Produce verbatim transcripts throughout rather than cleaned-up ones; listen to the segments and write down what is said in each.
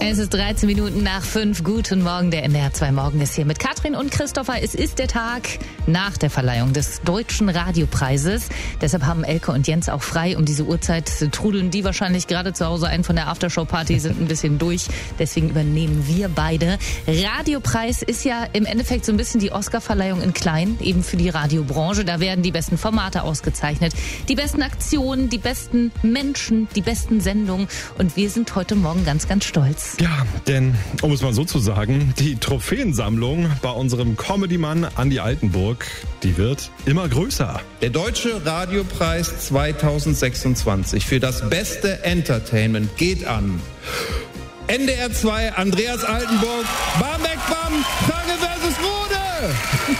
Es ist dreizehn Minuten nach fünf. Guten Morgen, der N D R zwei Morgen ist hier mit Katrin und Christopher. Es ist der Tag nach der Verleihung des Deutschen Radiopreises. Deshalb haben Elke und Jens auch frei. Um diese Uhrzeit trudeln die wahrscheinlich gerade zu Hause ein von der Aftershow-Party, sind ein bisschen durch. Deswegen übernehmen wir beide. Radiopreis ist ja im Endeffekt so ein bisschen die Oscar-Verleihung in klein, eben für die Radiobranche. Da werden die besten Formate ausgezeichnet, die besten Aktionen, die besten Menschen, die besten Sendungen. Und wir sind heute Morgen ganz, ganz stolz. Ja, denn, um es mal so zu sagen, die Trophäensammlung bei unserem Comedy-Mann Andi Altenburg, die wird immer größer. Der Deutsche Radiopreis zweitausendsechsundzwanzig für das beste Entertainment geht an N D R zwei, Andreas Altenburg, Barmbek Bam, Frange versus Rode.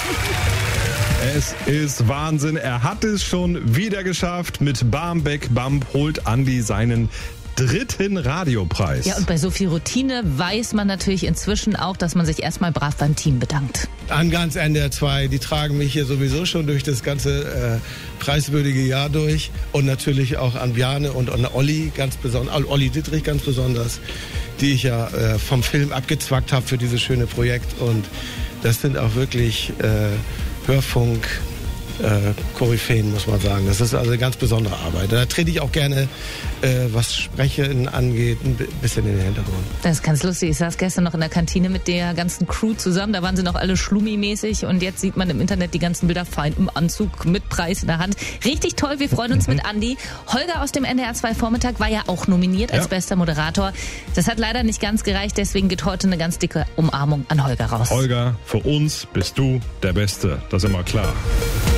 Es ist Wahnsinn, er hat es schon wieder geschafft. Mit Barmbek Bam holt Andi seinen dritten Radiopreis. Ja, und bei so viel Routine weiß man natürlich inzwischen auch, dass man sich erstmal brav beim Team bedankt. An ganz N D R zwei, die tragen mich hier sowieso schon durch das ganze äh, preiswürdige Jahr durch. Und natürlich auch an Bjarne und an Olli, ganz besonders, Olli Dittrich ganz besonders, die ich ja äh, vom Film abgezwackt habe für dieses schöne Projekt. Und das sind auch wirklich äh, Hörfunk, Äh, Koryphäen, muss man sagen. Das ist also eine ganz besondere Arbeit. Da trete ich auch gerne, äh, was Sprechen angeht, ein bisschen in den Hintergrund. Das ist ganz lustig. Ich saß gestern noch in der Kantine mit der ganzen Crew zusammen. Da waren sie noch alle schlummi-mäßig und jetzt sieht man im Internet die ganzen Bilder fein im Anzug mit Preis in der Hand. Richtig toll. Wir freuen uns mhm. mit Andi. Holger aus dem N D R zwei Vormittag war ja auch nominiert als ja. bester Moderator. Das hat leider nicht ganz gereicht. Deswegen geht heute eine ganz dicke Umarmung an Holger raus. Holger, für uns bist du der Beste. Das ist immer klar.